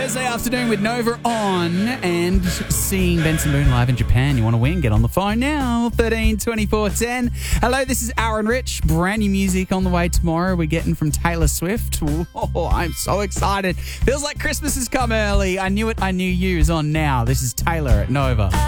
Thursday afternoon with Nova on and seeing Benson Boone live in Japan. You want to win? Get on the phone now. 13 24 10. Hello, this is Aaron Rich. Brand new music on the way tomorrow. We're getting from Taylor Swift. Oh, I'm so excited. Feels like Christmas has come early. I Knew It, I Knew You is on now. This is Taylor at Nova.